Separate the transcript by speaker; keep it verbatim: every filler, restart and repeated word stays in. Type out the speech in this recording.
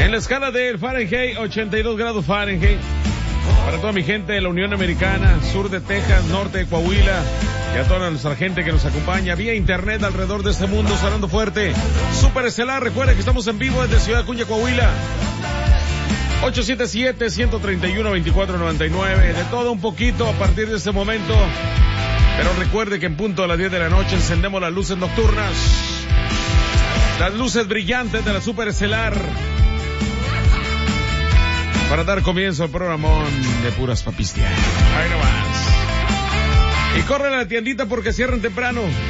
Speaker 1: En la escala del Fahrenheit, ochenta y dos grados Fahrenheit. Para toda mi gente de la Unión Americana, sur de Texas, norte de Coahuila, y a toda nuestra gente que nos acompaña vía internet alrededor de este mundo, sonando fuerte. Super Estelar, recuerda que estamos en vivo desde Ciudad Acuña, Coahuila. ocho siete siete, uno tres uno, dos cuatro nueve nueve. De todo un poquito a partir de este momento. Pero recuerde que en punto a las diez de la noche encendemos las luces nocturnas. Las luces brillantes de la Super Estelar. Para dar comienzo al programón de puras papistias. Ahí nomás. Y corre a la tiendita porque cierran temprano.